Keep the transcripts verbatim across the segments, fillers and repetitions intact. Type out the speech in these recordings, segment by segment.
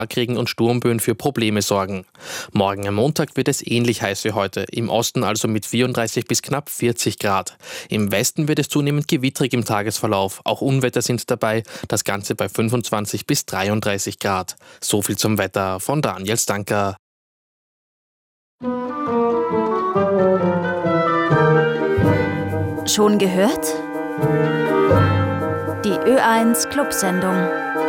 Regen und Sturmböen für Probleme sorgen. Morgen am Montag wird es ähnlich heiß wie heute, im Osten also mit vierunddreißig bis knapp vierzig Grad. Im Westen wird es zunehmend gewittrig im Tagesverlauf, auch Unwetter sind dabei, das Ganze bei fünfundzwanzig bis dreiunddreißig Grad. So viel zum Wetter von Daniel Stanker. Schon gehört? Die Ö eins Clubsendung.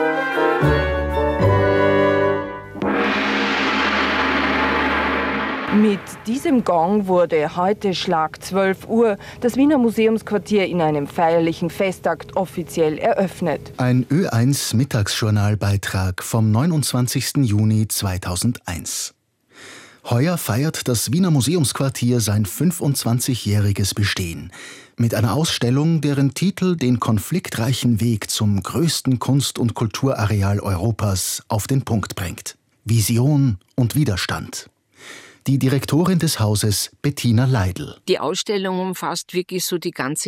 Mit diesem Gong wurde heute Schlag zwölf Uhr das Wiener Museumsquartier in einem feierlichen Festakt offiziell eröffnet. Ein Ö eins Mittagsjournalbeitrag vom neunundzwanzigsten Juni zweitausendeins. Heuer feiert das Wiener Museumsquartier sein fünfundzwanzigjähriges Bestehen. Mit einer Ausstellung, deren Titel den konfliktreichen Weg zum größten Kunst- und Kulturareal Europas auf den Punkt bringt. Vision und Widerstand. Die Direktorin des Hauses, Bettina Leidl. Die Ausstellung umfasst wirklich so die ganze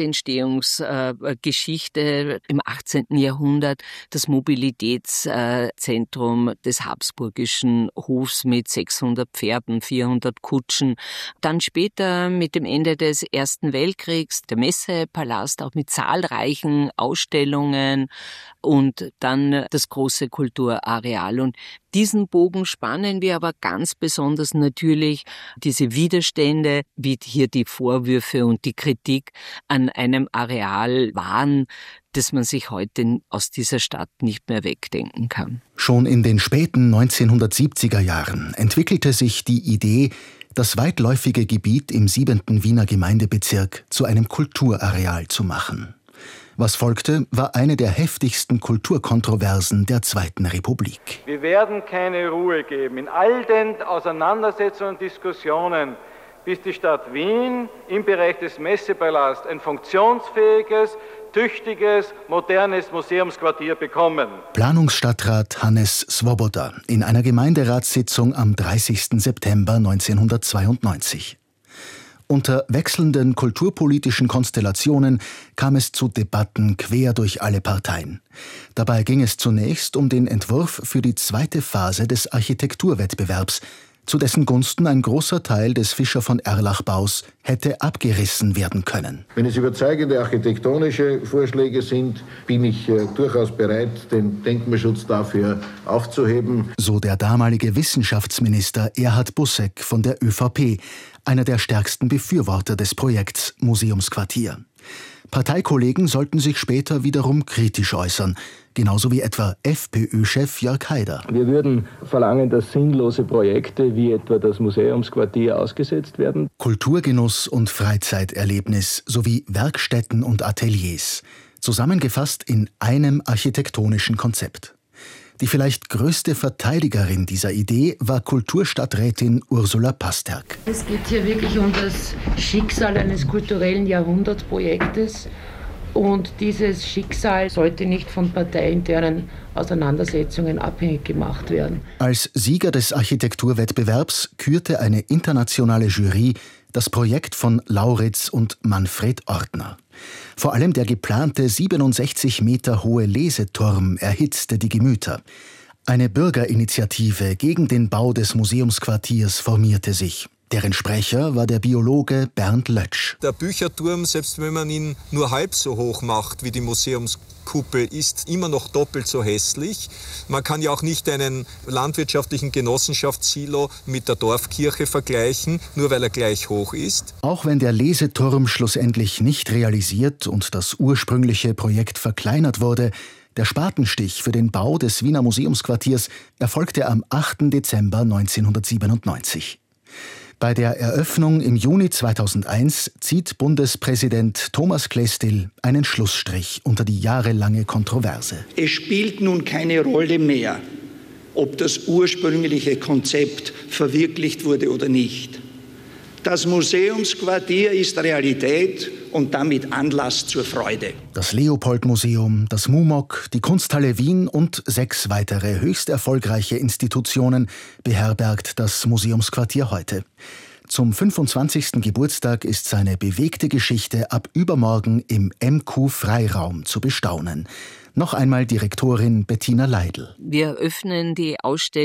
Entstehungsgeschichte äh, im achtzehnten Jahrhundert, das Mobilitätszentrum äh, des habsburgischen Hofs mit sechshundert Pferden, vierhundert Kutschen. Dann später mit dem Ende des Ersten Weltkriegs der Messepalast, auch mit zahlreichen Ausstellungen und dann das große Kulturareal. Und diesen Bogen spannen wir aber ganz besonders natürlich diese Widerstände, wie hier die Vorwürfe und die Kritik an einem Areal waren, das man sich heute aus dieser Stadt nicht mehr wegdenken kann. Schon in den späten neunzehnhundertsiebziger Jahren entwickelte sich die Idee, das weitläufige Gebiet im siebenten Wiener Gemeindebezirk zu einem Kulturareal zu machen. Was folgte, war eine der heftigsten Kulturkontroversen der Zweiten Republik. Wir werden keine Ruhe geben in all den Auseinandersetzungen und Diskussionen, bis die Stadt Wien im Bereich des Messepalasts ein funktionsfähiges, tüchtiges, modernes Museumsquartier bekommen. Planungsstadtrat Hannes Swoboda in einer Gemeinderatssitzung am dreißigsten September neunzehnhundertzweiundneunzig. Unter wechselnden kulturpolitischen Konstellationen kam es zu Debatten quer durch alle Parteien. Dabei ging es zunächst um den Entwurf für die zweite Phase des Architekturwettbewerbs, zu dessen Gunsten ein großer Teil des Fischer von Erlach-Baus hätte abgerissen werden können. Wenn es überzeugende architektonische Vorschläge sind, bin ich äh, durchaus bereit, den Denkmalschutz dafür aufzuheben. So der damalige Wissenschaftsminister Erhard Busseck von der ÖVP, einer der stärksten Befürworter des Projekts Museumsquartier. Parteikollegen sollten sich später wiederum kritisch äußern, genauso wie etwa FPÖ-Chef Jörg Haider. Wir würden verlangen, dass sinnlose Projekte wie etwa das Museumsquartier ausgesetzt werden. Kulturgenuss und Freizeiterlebnis sowie Werkstätten und Ateliers, zusammengefasst in einem architektonischen Konzept. Die vielleicht größte Verteidigerin dieser Idee war Kulturstadträtin Ursula Pasterk. Es geht hier wirklich um das Schicksal eines kulturellen Jahrhundertprojektes. Und dieses Schicksal sollte nicht von parteiinternen Auseinandersetzungen abhängig gemacht werden. Als Sieger des Architekturwettbewerbs kürte eine internationale Jury das Projekt von Lauritz und Manfred Ortner. Vor allem der geplante siebenundsechzig Meter hohe Leseturm erhitzte die Gemüter. Eine Bürgerinitiative gegen den Bau des Museumsquartiers formierte sich. Deren Sprecher war der Biologe Bernd Lötsch. Der Bücherturm, selbst wenn man ihn nur halb so hoch macht wie die Museumskuppel, ist immer noch doppelt so hässlich. Man kann ja auch nicht einen landwirtschaftlichen Genossenschaftssilo mit der Dorfkirche vergleichen, nur weil er gleich hoch ist. Auch wenn der Leseturm schlussendlich nicht realisiert und das ursprüngliche Projekt verkleinert wurde, der Spatenstich für den Bau des Wiener Museumsquartiers erfolgte am achten Dezember neunzehnhundertsiebenundneunzig. Bei der Eröffnung im Juni zweitausendeins zieht Bundespräsident Thomas Klestil einen Schlussstrich unter die jahrelange Kontroverse. Es spielt nun keine Rolle mehr, ob das ursprüngliche Konzept verwirklicht wurde oder nicht. Das Museumsquartier ist Realität und damit Anlass zur Freude. Das Leopold-Museum, das MUMOC, die Kunsthalle Wien und sechs weitere höchst erfolgreiche Institutionen beherbergt das Museumsquartier heute. Zum fünfundzwanzigsten Geburtstag ist seine bewegte Geschichte ab übermorgen im M Q Freiraum zu bestaunen. Noch einmal Direktorin Bettina Leidl. Wir öffnen die Ausstellung